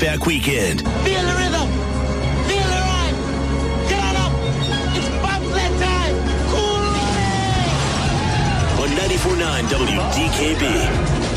laid-back weekend. Feel the rhythm. Feel the rhyme. Get on up. It's bobsled time. Cool. On 94.9 WDKB.